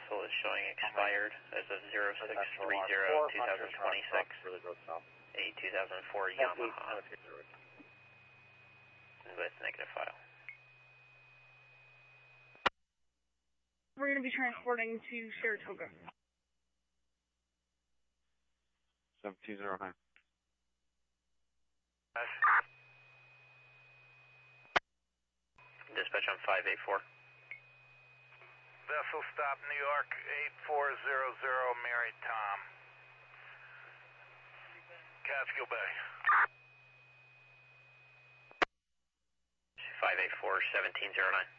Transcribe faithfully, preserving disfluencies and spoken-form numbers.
vessel is showing expired as of zero six three zero twenty twenty-six. A two thousand four Yamaha. With negative file. We're going to be transporting to Saratoga. seventeen oh nine. Dispatch on five eight four. Vessel stop New York eight four zero zero, Mary Tom. Catskill Bay. five eight four, seventeen oh nine.